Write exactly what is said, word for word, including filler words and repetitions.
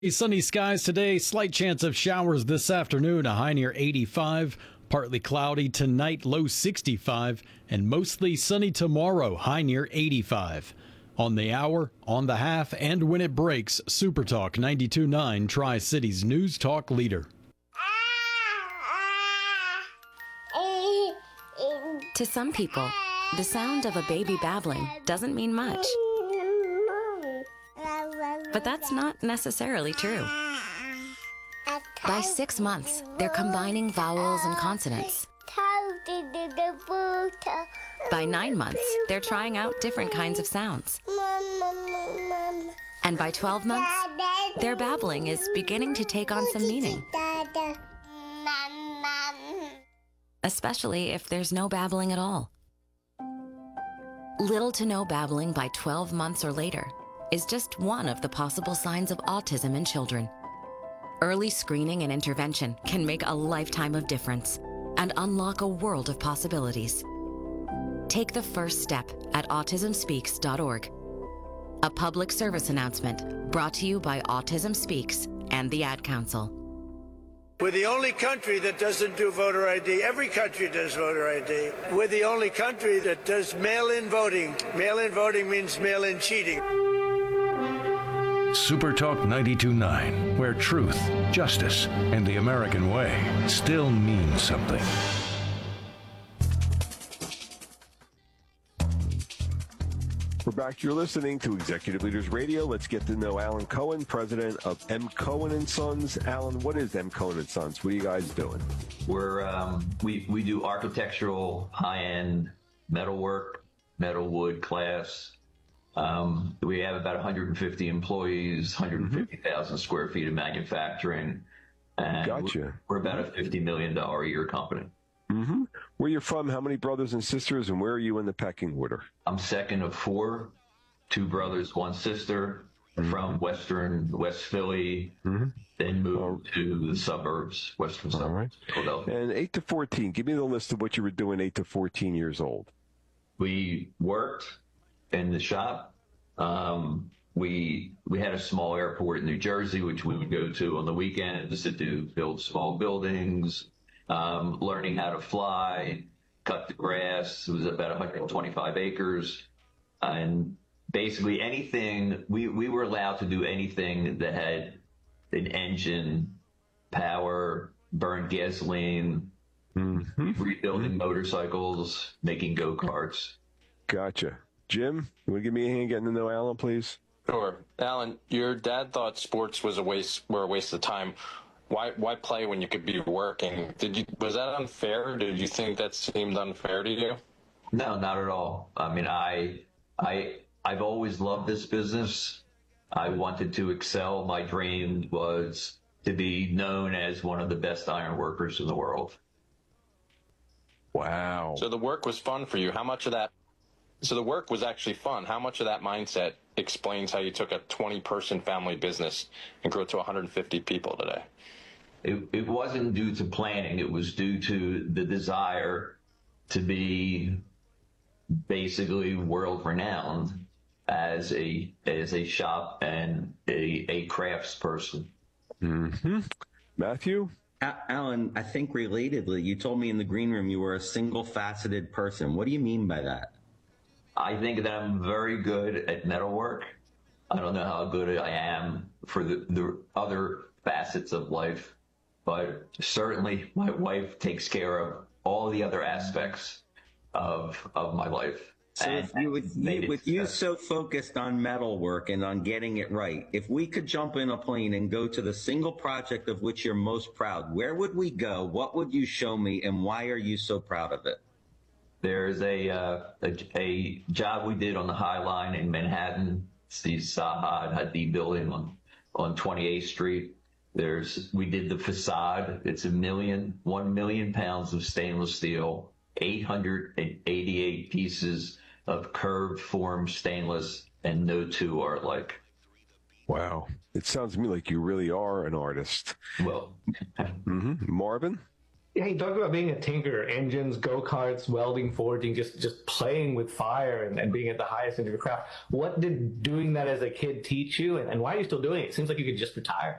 Sunny skies today, slight chance of showers this afternoon, a high near eighty-five. Partly cloudy tonight, low sixty-five. And mostly sunny tomorrow, high near eighty-five. On the hour, on the half, and when it breaks, Super Talk ninety-two point nine, Tri-Cities News Talk leader. To some people, the sound of a baby babbling doesn't mean much. But that's not necessarily true. By six months, they're combining vowels and consonants. By nine months, they're trying out different kinds of sounds. And by twelve months, their babbling is beginning to take on some meaning. Especially if there's no babbling at all. Little to no babbling by twelve months or later is just one of the possible signs of autism in children. Early screening and intervention can make a lifetime of difference and unlock a world of possibilities. Take the first step at autism speaks dot org. A public service announcement brought to you by Autism Speaks and the Ad Council. We're the only country that doesn't do voter I D. Every country does voter I D. We're the only country that does mail-in voting. Mail-in voting means mail-in cheating. Super Talk ninety-two point nine, where truth, justice, and the American way still mean something. We're back. You're listening to Executive Leaders Radio. Let's get to know Alan Cohen, president of M. Cohen and Sons. Alan, what is M. Cohen and Sons? What are you guys doing? We're um, we we do architectural, high-end metalwork, metal wood class. Um, we have about one hundred fifty employees, one hundred fifty thousand mm-hmm. square feet of manufacturing. And gotcha. We're, we're about a fifty million dollars a year company. Mm-hmm. Where you're from, how many brothers and sisters, and where are you in the pecking order? I'm second of four, two brothers, one sister, mm-hmm. from Western, West Philly, mm-hmm. then moved oh. to the suburbs, Western suburbs, right. Philadelphia. And eight to fourteen, give me the list of what you were doing eight to fourteen years old. We worked in the shop. Um, we we had a small airport in New Jersey, which we would go to on the weekends to do build small buildings, um, learning how to fly, cut the grass. It was about one hundred twenty-five acres, and basically anything we we were allowed to do anything that had an engine, power, burned gasoline, mm-hmm. rebuilding motorcycles, making go-karts. Gotcha. Jim, you want to give me a hand getting to know Alan, please? Sure. Alan, your dad thought sports was a waste, were a waste of time. Why why play when you could be working? Did you was that unfair? Did you think that seemed unfair to you? No, not at all. I mean, I I I've always loved this business. I wanted to excel. My dream was to be known as one of the best iron workers in the world. Wow. So the work was fun for you. How much of that So the work was actually fun. How much of that mindset explains how you took a twenty-person family business and grew it to one hundred fifty people today? It, it wasn't due to planning. It was due to the desire to be basically world-renowned as a as a shop and a, a crafts person. Mm-hmm. Matthew? Alan, I think relatedly, you told me in the green room you were a single-faceted person. What do you mean by that? I think that I'm very good at metalwork. I don't know how good I am for the, the other facets of life, but certainly my wife takes care of all the other aspects of of my life. So and if you, with, you, with you so focused on metalwork and on getting it right, if we could jump in a plane and go to the single project of which you're most proud, where would we go? What would you show me, and why are you so proud of it? There's a, uh, a a job we did on the High Line in Manhattan. It's the Zaha Hadid building on on twenty-eighth Street. There's we did the facade. It's a million, one million pounds of stainless steel, eight hundred eighty-eight pieces of curved form stainless, and no two are alike. Wow, it sounds to me like you really are an artist. Well, mm-hmm. Marvin. Yeah, you talk about being a tinker, engines, go-karts, welding, forging, just, just playing with fire and, and being at the highest end of your craft. What did doing that as a kid teach you, and, and why are you still doing it? It seems like you could just retire.